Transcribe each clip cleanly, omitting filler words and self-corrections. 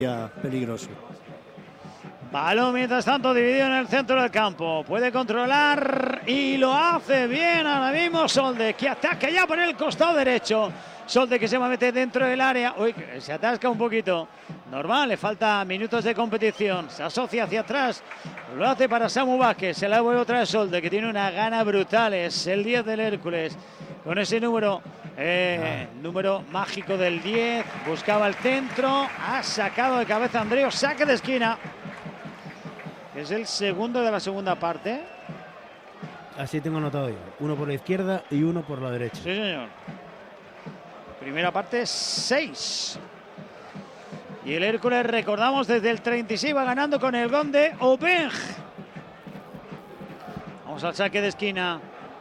peligroso. Balón mientras tanto dividido en el centro del campo. Puede controlar y lo hace bien ahora mismo Solde, que ataca ya por el costado derecho. Solde que se va a meter dentro del área. Uy, se atasca un poquito. Normal, le falta minutos de competición. Se asocia hacia atrás. Lo hace para Samu Vázquez. Se la vuelve otra vez Solde, que tiene una gana brutal. Es el 10 del Hércules. Con ese número, número mágico del 10. Buscaba el centro. Ha sacado de cabeza Andreu. Saque de esquina. Es el segundo de la segunda parte. Así tengo anotado yo. Uno por la izquierda y uno por la derecha. Sí, señor. Primera parte, 6. Y el Hércules, recordamos, desde el 36 va ganando con el gol de Obeng. Vamos al saque de esquina.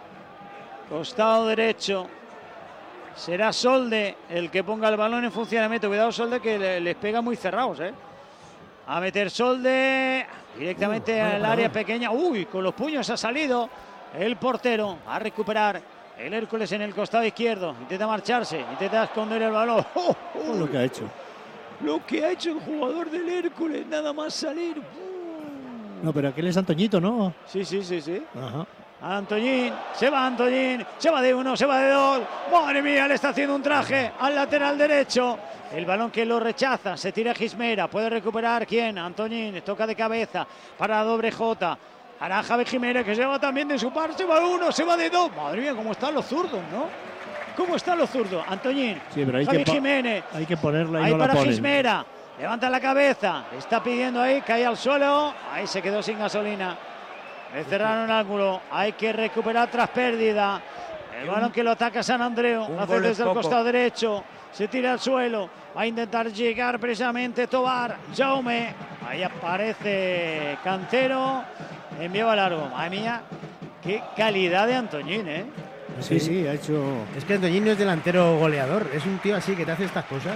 Costado derecho. Será Solde el que ponga el balón en funcionamiento. Cuidado, Solde, que les pega muy cerrados, A meter Solde directamente al área pequeña. Uy, con los puños ha salido el portero a recuperar. El Hércules en el costado izquierdo. Intenta marcharse, intenta esconder el balón. Lo que ha hecho. Lo que ha hecho el jugador del Hércules, nada más salir. No, pero aquel es Antoñito, ¿no? Sí. Ajá. Antoñín, se va Antoñín, se va de uno, se va de dos. Madre mía, le está haciendo un traje al lateral derecho. El balón que lo rechaza, se tira Gismera, puede recuperar ¿quién? Antoñín, toca de cabeza para doble J. Hará Javi Jiménez, que se va también de su par, se va de uno, se va de dos. Madre mía, cómo están los zurdos, ¿no? ¿Cómo están los zurdos? Antoñín, sí, pero Javi Jiménez. Hay que ponerla y ahí no la para ponen. Gismera, levanta la cabeza, está pidiendo ahí, cae al suelo, ahí se quedó sin gasolina. Le cerraron el ángulo, hay que recuperar tras pérdida. El balón que lo ataca San Andreu, hace desde el costado derecho, se tira al suelo, va a intentar llegar precisamente Tobar, Jaume, ahí aparece Cantero, envió a largo. Madre mía, qué calidad de Antoñín, Sí, ha hecho... Es que Antoñín no es delantero goleador, es un tío así que te hace estas cosas.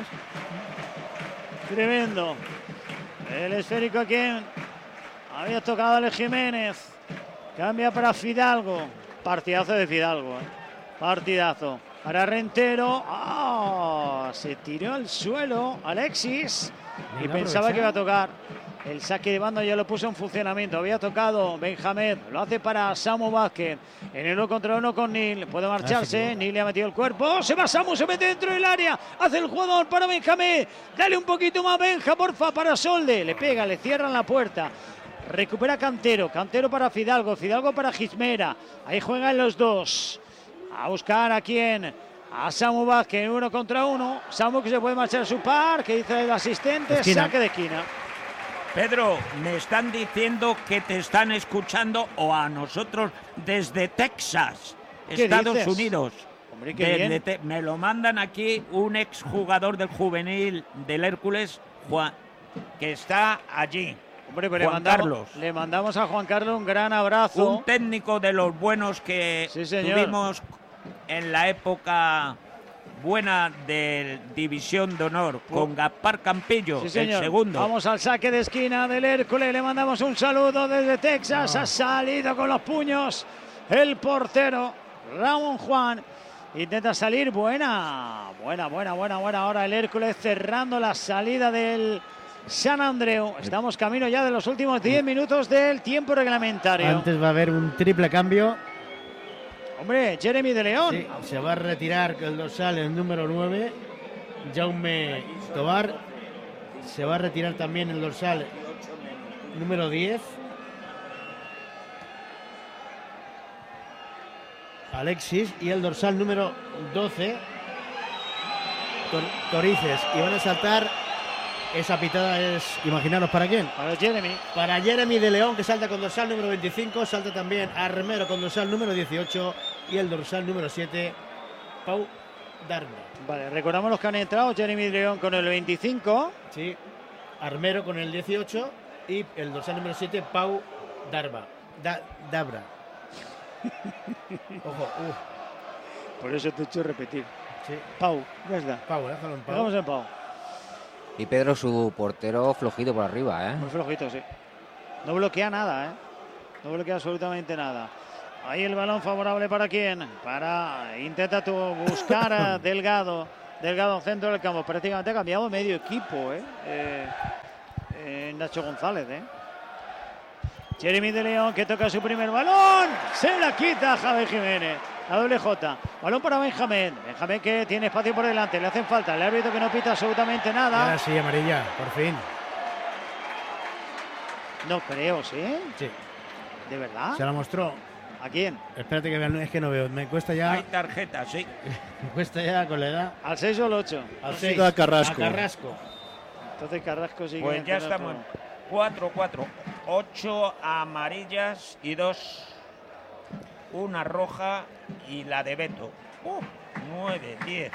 Tremendo. El esférico a quien había tocado a Jiménez. Cambia para Fidalgo. Partidazo de Fidalgo. Partidazo. Para Rentero. Se tiró al suelo Alexis. Y pensaba que iba a tocar. El saque de banda ya lo puso en funcionamiento. Había tocado Benjamín. Lo hace para Samu Vázquez. En el 1 contra 1 con Nil. Puede marcharse. Nil le ha metido el cuerpo. Se va Samu. Se mete dentro del área. Hace el jugador para Benjamín. Dale un poquito más, Benja, porfa, para Solde. Le pega, le cierran la puerta. Recupera Cantero. Cantero para Fidalgo. Fidalgo para Gismera. Ahí juegan los dos. A buscar a quién. A Samu Vázquez. 1 contra 1. Samu que se puede marchar a su par. Que dice el asistente. Saque de esquina. Pedro, me están diciendo que te están escuchando o a nosotros desde Texas, Estados Unidos. Hombre, qué bien. Me lo mandan aquí un exjugador del juvenil del Hércules, Juan, que está allí. Hombre, pues le mandamos a Juan Carlos un gran abrazo. Un técnico de los buenos que tuvimos en la época buena de División de Honor, con Gaspar Campillo, el segundo. Vamos al saque de esquina del Hércules, le mandamos un saludo desde Texas, ha salido con los puños el portero Ramón Juan, intenta salir, buena, ahora el Hércules cerrando la salida del San Andreu. Estamos camino ya de los últimos 10 minutos del tiempo reglamentario. Antes va a haber un triple cambio. Hombre, Jeremy de León. Sí, se va a retirar el dorsal, el número 9, Jaume Tobar. Se va a retirar también el dorsal número 10, Alexis, y el dorsal número 12, Torices. Y van a saltar, esa pitada es, imaginaros para quién. Para Jeremy. Para Jeremy de León, que salta con dorsal número 25, salta también Armero con dorsal número 18 y el dorsal número 7, Pau Darba. Vale, recordamos los que han entrado. Jeremy de León con el 25. Sí, Armero con el 18 y el dorsal número 7, Pau Darba. Dabra. Ojo, Por eso te he hecho repetir. Sí. Pau, ya está. Pau, déjalo en Pau. Vamos en Pau. Y Pedro, su portero flojito por arriba, Muy flojito, sí. No bloquea nada, No bloquea absolutamente nada. Ahí el balón favorable para quién. Intenta buscar a Delgado. Delgado, centro del campo. Prácticamente ha cambiado medio equipo, Nacho González, Jeremy de León, que toca su primer balón. Se la quita Javi Jiménez. La doble J. Balón para Benjamín. Benjamín que tiene espacio por delante. Le hacen falta. El árbitro que no pita absolutamente nada. Ahora sí, amarilla, por fin. No creo, ¿sí? Sí. ¿De verdad? Se la mostró. ¿A quién? Espérate que vean, es que no veo. Me cuesta ya. Hay tarjeta, sí. Me cuesta ya con la edad. ¿Al 6 o al 8? Al 6. A Carrasco. A Carrasco. Entonces Carrasco sigue. Pues ya estamos. 4-4. 8 amarillas y 2. Una roja y la de Beto. 9, 10.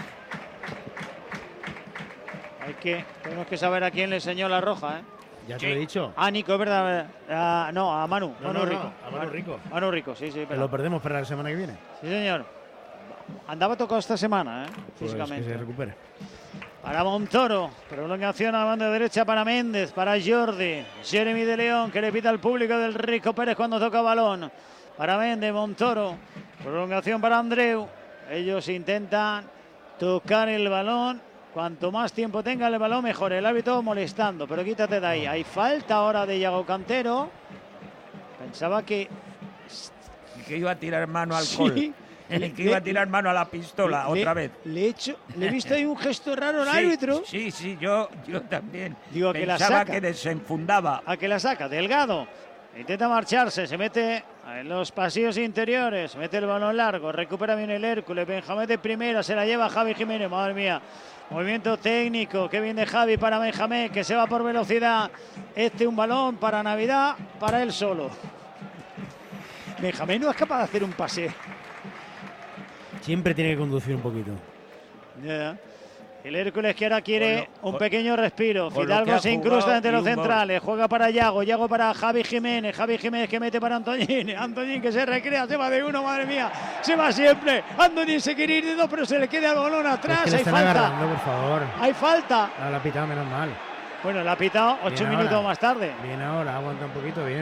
Tenemos que saber a quién le enseñó la roja, Ya te lo he dicho. Ah, Nico, es verdad. No, a Manu. Manu Rico. A Manu Rico. Manu Rico, sí. Que lo perdemos para la semana que viene. Sí, señor. Andaba tocado esta semana, Pues físicamente. que se recupere. Para Montoro, prolongación a la banda derecha para Méndez, para Jordi, Jeremy de León, que le pita al público del Rico Pérez cuando toca balón. Para Méndez, Montoro, prolongación para Andreu. Ellos intentan tocar el balón. Cuanto más tiempo tenga el balón, mejor. El árbitro molestando, pero quítate de ahí. Hay falta ahora de Iago Cantero. Pensaba que iba a tirar mano al alcohol. Sí. Que iba a tirar mano a la pistola otra vez. Le he visto ahí un gesto raro al árbitro. Sí, yo también. Digo, que pensaba la saca. que desenfundaba. A que la saca, Delgado. Intenta marcharse, se mete en los pasillos interiores, mete el balón largo, recupera bien el Hércules, Benjamín de primera, se la lleva Javi Jiménez, madre mía. Movimiento técnico, qué bien de Javi para Benjamín, que se va por velocidad. Un balón para Navidad, para él solo. Benjamín no es capaz de hacer un pase. Siempre tiene que conducir un poquito. Yeah. El Hércules que ahora quiere un pequeño respiro. Con Fidalgo se incrusta entre los y un centrales. Juega para Yago. Yago para Javi Jiménez. Javi Jiménez que mete para Antoñín. Antoñín que se recrea. Se va de uno, madre mía. Se va siempre. Antoñín se quiere ir de dos, pero se le queda el balón atrás. Es que Hay están falta. agarrando, por favor. Hay falta. La ha pitado menos mal. Bueno, la ha pitado 8 Bien minutos ahora. más tarde. Bien ahora, aguanta un poquito bien.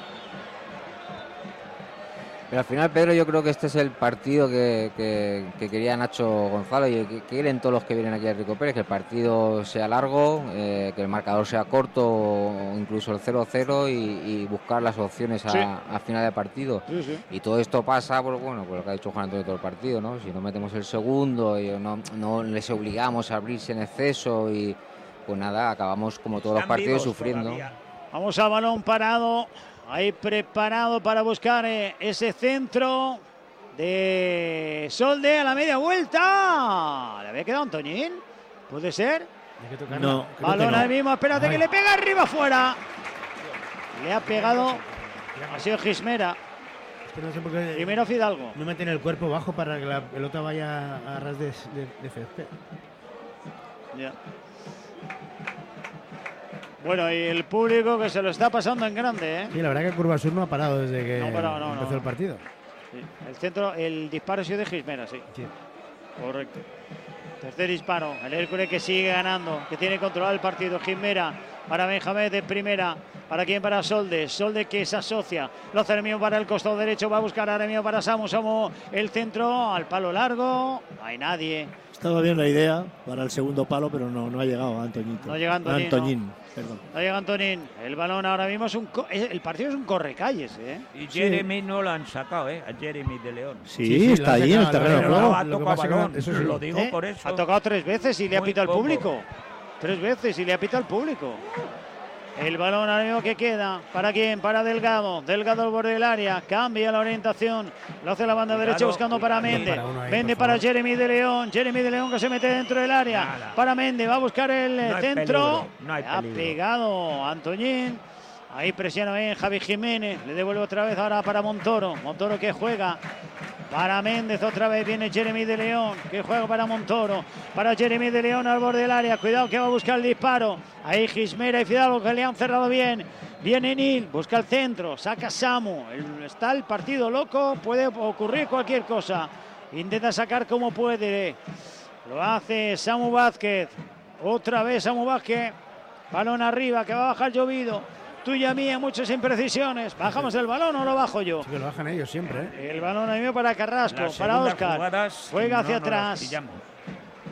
Pero al final, Pedro, yo creo que este es el partido que quería Nacho González y que quieren todos los que vienen aquí a Rico Pérez, que el partido sea largo, que el marcador sea corto o incluso el 0-0 y buscar las opciones a final de partido. Sí. Y todo esto pasa por lo que ha dicho Juan Antonio todo el partido, ¿no? Si no metemos el segundo y no les obligamos a abrirse en exceso y pues nada, acabamos como todos los partidos sufriendo. Todavía. Vamos a balón parado. Ahí preparado para buscar ese centro de Solde a la media vuelta. ¿Le había quedado Antoñín? ¿Puede ser? No, creo Balón que no. al mismo, espérate que le pega arriba afuera. Le ha pegado, ha sido Gismera. Es que no sé por qué Primero Fidalgo. no meten el cuerpo bajo para que la pelota vaya a ras de césped. Ya. Bueno, y el público que se lo está pasando en grande, Sí, la verdad que Curva Sur no ha parado desde que No ha parado, no, empezó no. el partido. Sí. El centro, el disparo ha sido de Gismera, sí. Sí. Correcto. Tercer disparo. El Hércules que sigue ganando, que tiene controlado el partido. Gismera para Benjamín de primera. ¿Para quién? Para Solde. Solde que se asocia. Lo hace Aremio para el costado derecho. Va a buscar a Aremio para Samu. Samu el centro al palo largo. No hay nadie. Estaba bien la idea para el segundo palo, pero no ha llegado Antoñito. No llega Antoñín, Antoñín, perdón. No llega Antonín. El balón ahora mismo es el partido es un correcalles, Y Jeremy no lo han sacado, a Jeremy de León. Sí, está ahí en el terreno de Pero no juego. ha Lo que tocado pasa que balón, eso sí. lo digo por eso. Ha tocado 3 veces y le ha Muy pitado al poco. público. 3 veces y le ha pitado al público. El balón ahora mismo que queda. ¿Para quién? Para Delgado. Delgado al borde del área. Cambia la orientación. Lo hace la banda Cuidado, derecha buscando para cuidado. Méndez. Para uno ahí, Méndez por para favor. Jeremy de León. Jeremy de León que se mete dentro del área. Nada. Para Méndez. Va a buscar el No hay centro. peligro, no hay ha peligro. pegado Antoñín. Ahí presiona bien Javi Jiménez. Le devuelve otra vez ahora para Montoro. Montoro que juega. Para Méndez otra vez viene Jeremy de León, que juega para Montoro. Para Jeremy de León al borde del área. Cuidado que va a buscar el disparo. Ahí Gismera y Fidalgo que le han cerrado bien. Viene Nil, busca el centro, saca Samu. Está el partido loco, puede ocurrir cualquier cosa. Intenta sacar como puede. Lo hace Samu Vázquez. Otra vez Samu Vázquez. Balón arriba que va a bajar Llovido. Tuya mía, muchas imprecisiones. ¿Bajamos el balón o lo bajo yo? Sí que lo bajan ellos siempre, El balón ahí para Carrasco, Las para segundas Óscar. jugadas Juega hacia no nos las atrás. pillamos. No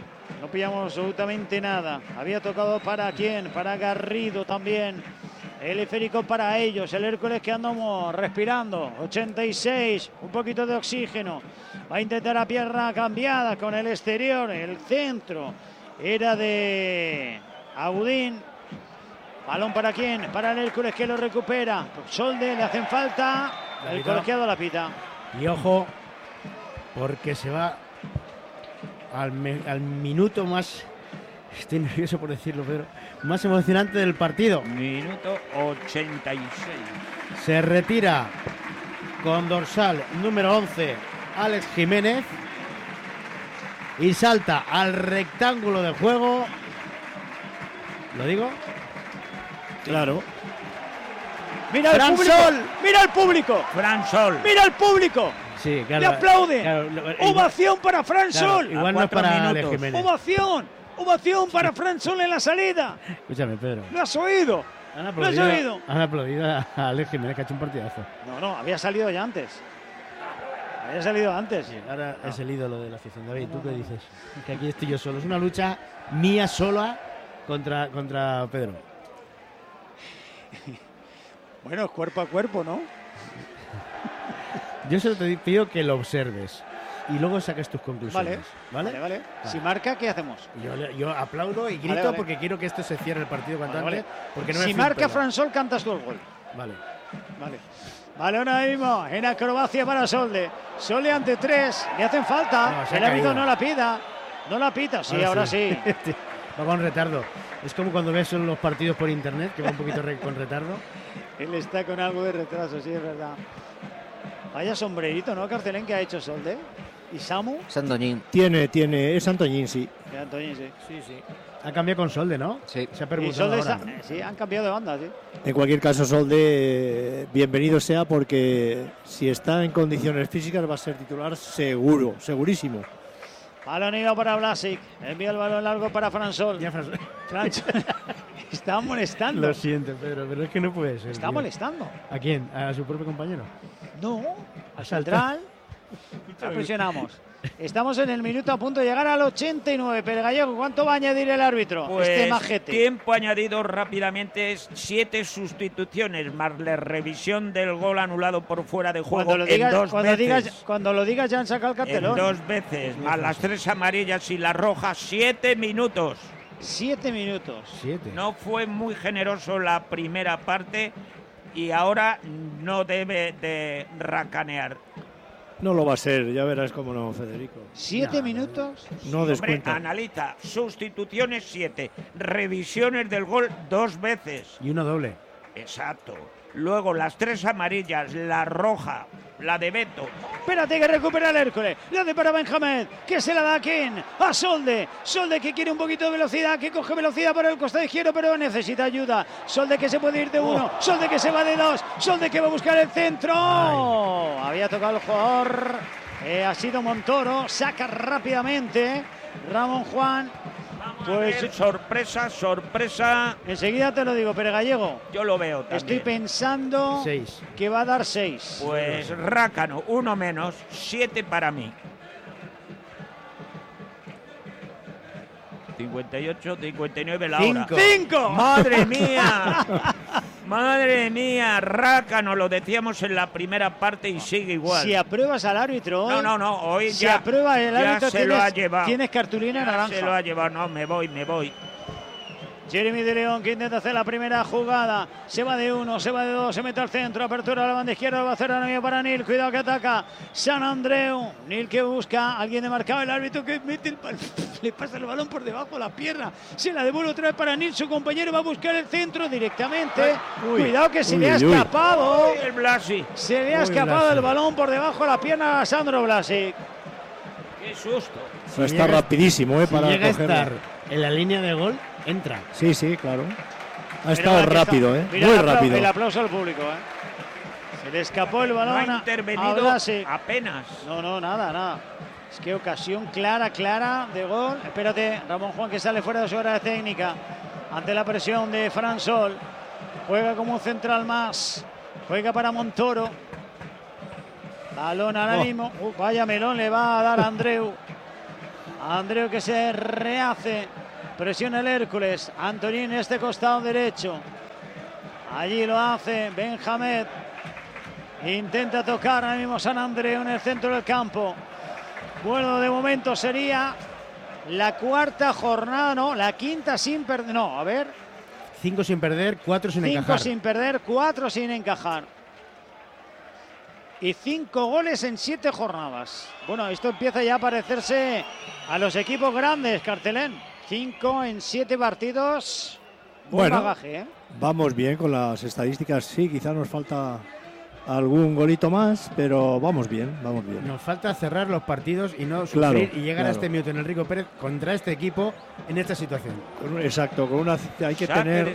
pillamos absolutamente nada. Había tocado para quién, para Garrido también. El esférico para ellos, el Hércules que andamos respirando. 86, un poquito de oxígeno. Va a intentar a pierna cambiada con el exterior, el centro. Era de Agudín. Balón para quién, para el Hércules que lo recupera. Solde, le hacen falta. El colegiado la pita. Y ojo, porque se va al minuto más, estoy nervioso por decirlo, pero más emocionante del partido. Minuto 86. Se retira con dorsal número 11 Alex Jiménez y salta al rectángulo de juego. ¿Lo digo? Claro. Mira el público. Mira el público. Fran Sol. Mira el público. Sí, claro. Le aplaude. Claro, ovación para Fran Sol. Claro, igual no es para Alex Jiménez. Ovación para Fran Sol en la salida. Escúchame, Pedro. ¿Lo has oído? Han aplaudido a Alex Jiménez, que ha hecho un partidazo. No, había salido ya antes. Había salido antes. Sí, ahora es el ídolo de la afición. David, ¿tú qué dices? Que aquí estoy yo solo. Es una lucha mía sola contra Pedro. Bueno, es cuerpo a cuerpo, ¿no? Yo solo te pido que lo observes y luego saques tus conclusiones. ¿Vale? Si marca, ¿qué hacemos? Yo aplaudo y grito vale. porque quiero que esto se cierre el partido cuanto antes. Porque no si marca Fran Sol, cantas tú el gol. Vale. Balón ahí mismo en acrobacia para Solde. Solde ante 3. Le hacen falta. El árbitro no la pida. No la pita. Sí, ahora sí. Va con retardo. Es como cuando ves los partidos por internet, que va un poquito con retardo. Él está con algo de retraso, sí, es verdad. Vaya sombrerito, ¿no, Carcelén, que ha hecho Solde? ¿Y Samu? Santoñín. Tiene, es Antoñín, sí. Antoñín, sí. Ha cambiado con Solde, ¿no? Sí. Se ha permutado ahora. Sí, han cambiado de banda, sí. En cualquier caso, Solde, bienvenido sea, porque si está en condiciones físicas va a ser titular seguro, segurísimo. Balón iba para Blasic. Envía el balón largo para Fran Sol. Ya, Fran Está molestando. Lo siento, Pedro, pero es que no puede ser. Está molestando. ¿A quién? ¿A su propio compañero? No, al central. La presionamos. Estamos en el minuto a punto de llegar al 89. Pero Gallego, ¿cuánto va a añadir el árbitro? Pues este majete. Tiempo añadido rápidamente, 7 sustituciones, más la revisión del gol anulado por fuera de juego Cuando lo digas ya han sacado el cartelón. 2 veces, más las 3 amarillas y la roja, 7 minutos. 7 minutos. 7. No fue muy generoso la primera parte y ahora no debe de racanear. No lo va a ser, ya verás cómo no, Federico. 7 minutos. No descuenta. Hombre, analiza, sustituciones 7, revisiones del gol 2 veces. Y uno doble. Exacto. Luego las 3 amarillas, la roja, la de Beto. Espérate que recupera el Hércules. La de para Benjamín. Que se la da a quién? A Solde. Solde que quiere un poquito de velocidad, que coge velocidad por el costado izquierdo, pero necesita ayuda. Solde que se puede ir de 1. Solde que se va de 2. Solde que va a buscar el centro. Había tocado el jugador. Ha sido Montoro. Saca rápidamente Ramón Juan. Pues sorpresa. Enseguida te lo digo, pero Gallego. Yo lo veo también. Estoy pensando 6. que va a dar 6. Pues Rácano, 1 menos, 7 para mí. 58, 59 la hora. 5. ¡Madre mía! ¡Madre mía! Rácano, lo decíamos en la primera parte y sigue igual. Si apruebas al árbitro hoy... No, hoy si ya, aprueba el árbitro, se lo ha llevado. Tienes cartulina naranja. Se lo ha llevado, no, me voy. Jeremy de León que intenta hacer la primera jugada. Se va de 1, se va de 2, se mete al centro. Apertura a la banda izquierda, va a hacer la para Nil. Cuidado que ataca San Andreu. Nil que busca, alguien de marcado, el árbitro que mete le pasa el balón por debajo de la pierna. Se la devuelve otra vez para Nil. Su compañero va a buscar el centro directamente. Cuidado que se le ha escapado. El Blasi. Se le ha escapado el balón por debajo de la pierna a Sandro Blasi. Qué susto. Está rapidísimo, para llega a cogerlo. estar en la línea de gol, entra. Sí, claro. Ha estado rápido, muy rápido. El aplauso al público, Se le escapó el balón. No ha intervenido apenas. No, nada. Es que ocasión clara de gol. Espérate, Ramón Juan que sale fuera de su área técnica ante la presión de Fran Sol. Juega como un central más. Juega para Montoro. Balón ahora mismo. Vaya melón le va a dar a Andreu. Andreu que se rehace. Presiona el Hércules. Antonín en este costado derecho. Allí lo hace Benjamín. Intenta tocar ahora mismo Sant Andreu en el centro del campo. Bueno, de momento sería la cuarta jornada, no, la quinta sin perder. No, a ver. 5 sin perder, 4 sin encajar. 5 sin perder, 4 sin encajar. Y 5 goles en 7 jornadas. Bueno, esto empieza ya a parecerse a los equipos grandes, Cartelén. 5 en 7 partidos. Buen bagaje, ¿eh? Vamos bien con las estadísticas. Sí, quizá nos falta algún golito más, pero vamos bien, vamos bien. Nos falta cerrar los partidos y no sufrir y llegar a este minuto en el Rico Pérez contra este equipo en esta situación. Exacto, con una hay que tener.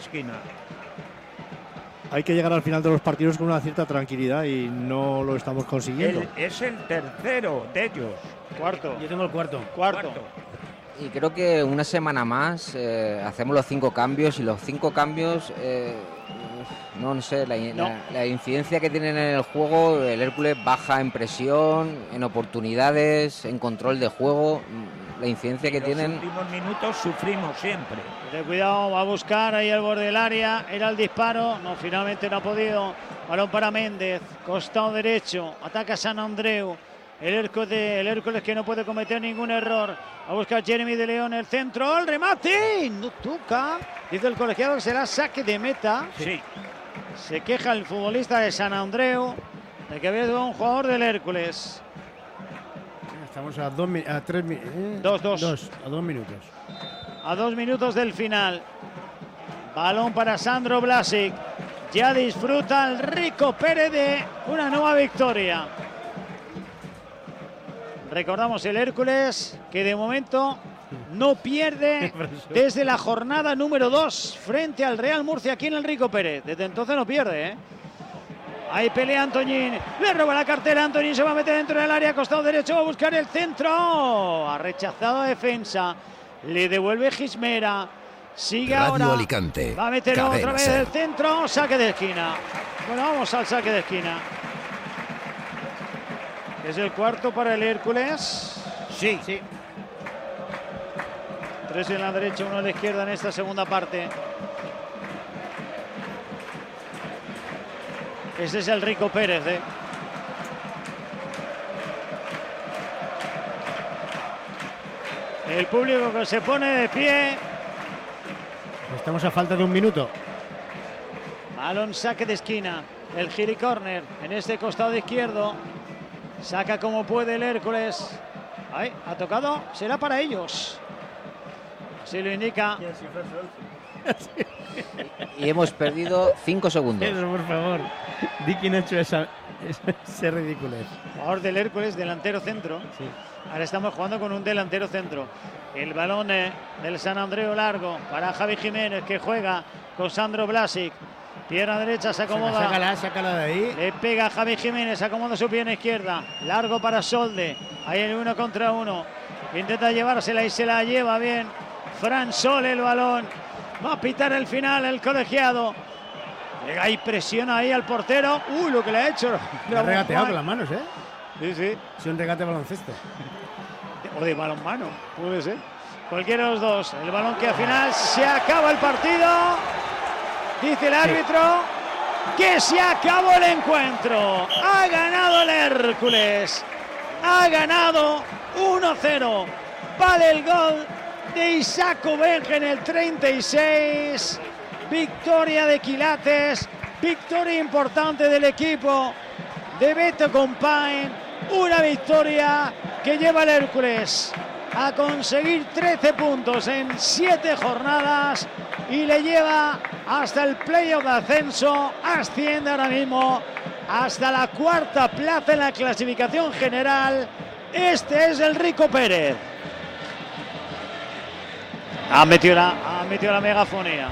Hay que llegar al final de los partidos con una cierta tranquilidad y no lo estamos consiguiendo. Es el tercero de ellos. Cuarto. Yo tengo el cuarto. Y creo que una semana más hacemos los 5 cambios y los 5 cambios, no sé, la incidencia que tienen en el juego, el Hércules baja en presión, en oportunidades, en control de juego. La incidencia que tienen. En los últimos minutos sufrimos siempre. Cuidado, va a buscar ahí el borde del área. Era el disparo. No, finalmente no ha podido. Balón para Méndez. Costado derecho. Ataca Sant Andreu. El Hércules que no puede cometer ningún error. A buscar Jeremy de León el centro. El remate. No toca. Dice el colegiado que será saque de meta. Sí. Se queja el futbolista de Sant Andreu de que había sido un jugador del Hércules. Estamos a 2 minutos. A 2 minutos del final. Balón para Sandro Blasic. Ya disfruta el Rico Pérez de una nueva victoria. Recordamos el Hércules que de momento no pierde desde la jornada número 2 frente al Real Murcia aquí en el Rico Pérez. Desde entonces no pierde, ¿eh? Ahí pelea Antoñín, le roba la cartera, Antoñín se va a meter dentro del área, costado derecho, va a buscar el centro, ha rechazado a defensa, le devuelve Gismera, sigue Radio ahora, Alicante, va a meter otra vez el centro, saque de esquina. Bueno, vamos al saque de esquina. ¿Es el cuarto para el Hércules? Sí. 3 en la derecha, 1 en la izquierda en esta segunda parte. Ese es el Rico Pérez, ¿eh? El público que se pone de pie. Estamos a falta de 1 minuto. Balón saque de esquina. El giri corner en este costado izquierdo. Saca como puede el Hércules. Ahí, ha tocado. Será para ellos. Así lo indica. Y hemos perdido 5 segundos. Eso, por favor. Di quién ha hecho ese ridículo. Jugador del Hércules, delantero centro. Sí. Ahora estamos jugando con un delantero centro. El balón del Sant Andreu largo para Javi Jiménez, que juega con Sandro Blasic. Pierna derecha, se acomoda. Sácala de ahí. Le pega a Javi Jiménez, acomoda su pierna izquierda. Largo para Solde. Ahí el 1 contra 1. Intenta llevársela y se la lleva bien. Fran Sol el balón. Va a pitar el final el colegiado. Llega y presiona ahí al portero. Lo que le ha hecho. Le ha regateado con las manos, ¿eh? Sí. Es un regate de baloncesto. O de balonmano, puede ser. Cualquiera de los dos. El balón que al final se acaba el partido. Dice el árbitro que se acabó el encuentro. Ha ganado el Hércules. Ha ganado 1-0. Vale el gol de Isaac Benje en el 36. Victoria de Quilates. Victoria importante del equipo de Beto Compain. Una victoria que lleva al Hércules a conseguir 13 puntos en 7 jornadas y le lleva hasta el playoff de ascenso. Asciende ahora mismo hasta la 4ª plaza en la clasificación general. Este es el Rico Pérez. Ha metido la megafonía.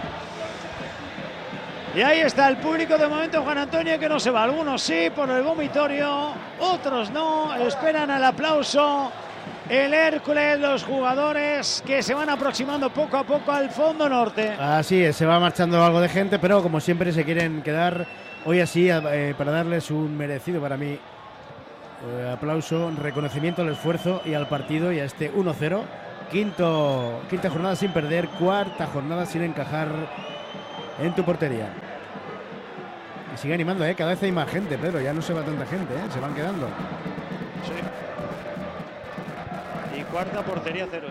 Y ahí está el público de momento, Juan Antonio, que no se va. Algunos sí por el vomitorio, otros no. Esperan el aplauso. El Hércules, los jugadores que se van aproximando poco a poco al fondo norte. Así es, se va marchando algo de gente, pero como siempre se quieren quedar hoy así para darles un merecido para mí aplauso, reconocimiento al esfuerzo y al partido y a este 1-0 Quinta jornada sin perder, cuarta jornada sin encajar en tu portería. Y sigue animando, cada vez hay más gente, Pedro, ya no se va tanta gente, se van quedando. Sí. Y cuarta portería, 0.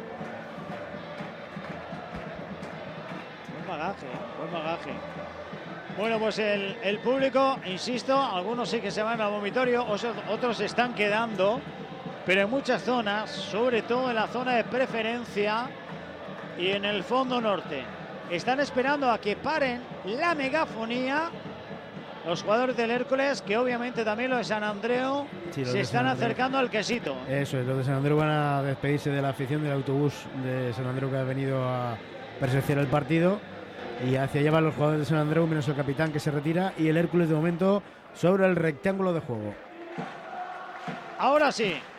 Buen bagaje. Bueno, pues el público, insisto, algunos sí que se van al vomitorio, otros se están quedando, pero en muchas zonas, sobre todo en la zona de preferencia y en el fondo norte, están esperando a que paren la megafonía los jugadores del Hércules, que obviamente también los de San Andreu se están acercando al quesito. Eso es, los de San Andreu van a despedirse de la afición del autobús de San Andreu que ha venido a presenciar el partido. Y hacia allá van los jugadores de San Andreu, menos el capitán que se retira, y el Hércules de momento sobre el rectángulo de juego. Ahora sí,